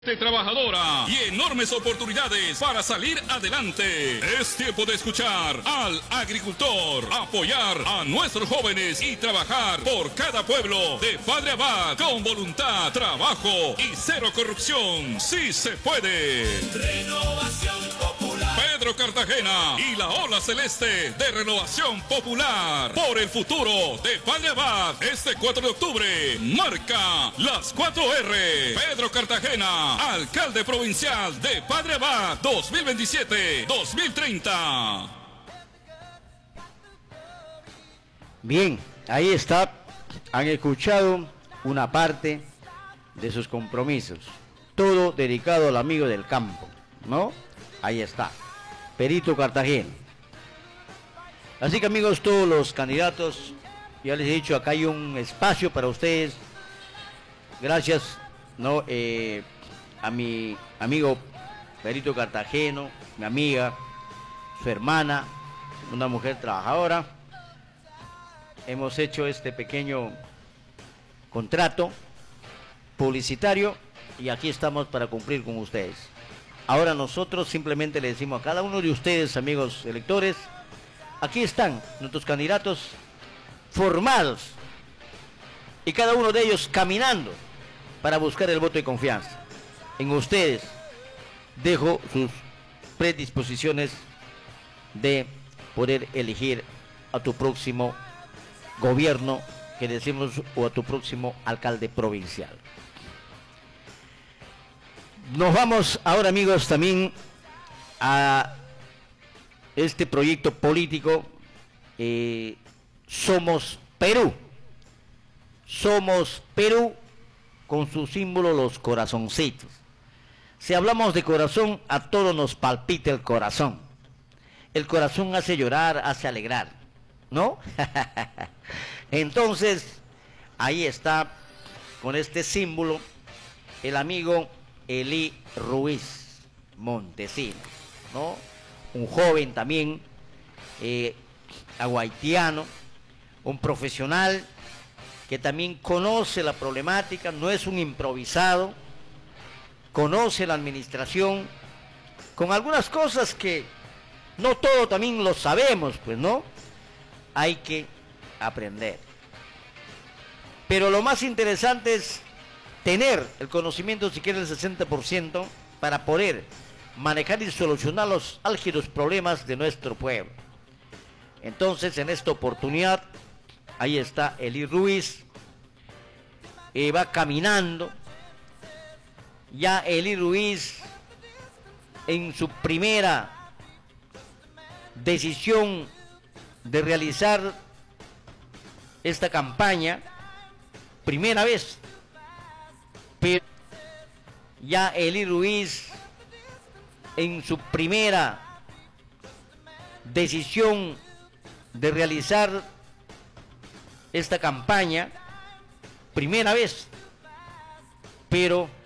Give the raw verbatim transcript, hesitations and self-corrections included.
De trabajadora y enormes oportunidades para salir adelante. Es tiempo de escuchar al agricultor, apoyar a nuestros jóvenes y trabajar por cada pueblo de Padre Abad con voluntad, trabajo y cero corrupción. ¡Sí se puede! Renovación Popular. Pedro Cartagena y la Ola Celeste de Renovación Popular por el futuro de Padre Abad. Este cuatro de octubre marca las cuatro erre. Pedro Cartagena, alcalde provincial de Padre Abad dos mil veintisiete a dos mil treinta. Bien, ahí está. Han escuchado una parte de sus compromisos. Todo dedicado al amigo del campo, ¿no? Ahí está. Perito Cartagena. Así que, amigos, todos los candidatos, ya les he dicho, acá hay un espacio para ustedes. Gracias, ¿no? Eh, a mi amigo Perito Cartagena, mi amiga, su hermana, una mujer trabajadora. Hemos hecho este pequeño contrato publicitario y aquí estamos para cumplir con ustedes. Ahora nosotros simplemente le decimos a cada uno de ustedes, amigos electores, aquí están nuestros candidatos formados y cada uno de ellos caminando para buscar el voto de confianza. En ustedes dejo sus predisposiciones de poder elegir a tu próximo gobierno, que decimos, o a tu próximo alcalde provincial. Nos vamos ahora, amigos, también a este proyecto político, eh, Somos Perú. Somos Perú, con su símbolo los corazoncitos. Si hablamos de corazón, a todos nos palpita el corazón. El corazón hace llorar, hace alegrar, ¿no? Entonces, ahí está, con este símbolo, el amigo Eli Ruiz Montesino, ¿no? Un joven también, eh, aguaitiano, un profesional que también conoce la problemática, no es un improvisado, conoce la administración, con algunas cosas que no todo también lo sabemos, pues, ¿no? Hay que aprender. Pero lo más interesante es tener el conocimiento, siquiera el sesenta por ciento, para poder manejar y solucionar los álgidos problemas de nuestro pueblo. Entonces, en esta oportunidad, ahí está Eli Ruiz, eh, va caminando. Ya Eli Ruiz, en su primera decisión de realizar esta campaña, primera vez, pero ya Eli Ruiz, en su primera decisión de realizar esta campaña, primera vez, pero